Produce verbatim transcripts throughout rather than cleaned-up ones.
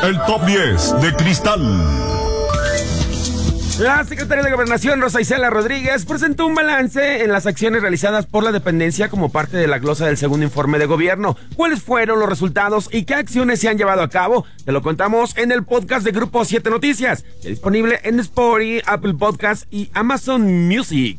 El top diez de Cristal. La secretaria de Gobernación, Rosa Isela Rodríguez, presentó un balance en las acciones realizadas por la dependencia como parte de la glosa del segundo informe de gobierno. ¿Cuáles fueron los resultados y qué acciones se han llevado a cabo? Te lo contamos en el podcast de Grupo siete Noticias, disponible en Spotify, Apple Podcast y Amazon Music.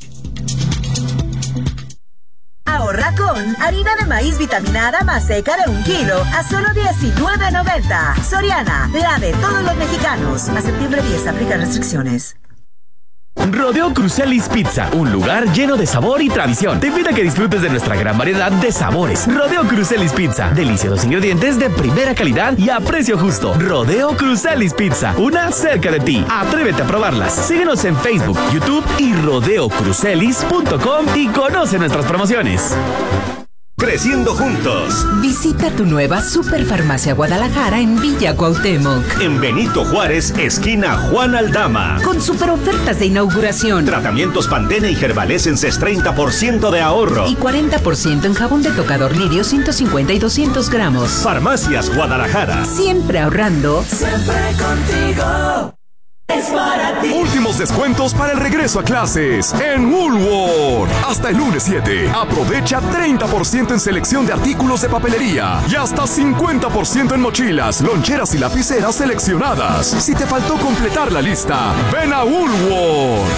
Ahorra con harina de maíz vitaminada más seca de un kilo a solo diecinueve noventa. Soriana, la de todos los mexicanos. A septiembre diez, aplica restricciones. Rodeo Crucelis Pizza, un lugar lleno de sabor y tradición. Te invita a que disfrutes de nuestra gran variedad de sabores. Rodeo Crucelis Pizza, deliciosos ingredientes de primera calidad y a precio justo. Rodeo Crucelis Pizza, una cerca de ti. Atrévete a probarlas. Síguenos en Facebook, YouTube y rodeo crucelis punto com y conoce nuestras promociones. Creciendo juntos. Visita tu nueva Superfarmacia Guadalajara en Villa Cuauhtémoc. En Benito Juárez, esquina Juan Aldama. Con super ofertas de inauguración. Tratamientos Pantene y Gerbalescenses treinta por ciento de ahorro. Y cuarenta por ciento en jabón de tocador Lirio ciento cincuenta y doscientos gramos. Farmacias Guadalajara. Siempre ahorrando. Siempre contigo. Es para ti. Últimos descuentos para el regreso a clases en Woolworth. Hasta el lunes siete. Aprovecha treinta por ciento en selección de artículos de papelería y hasta cincuenta por ciento en mochilas, loncheras y lapiceras seleccionadas. Si te faltó completar la lista, ven a Woolworth.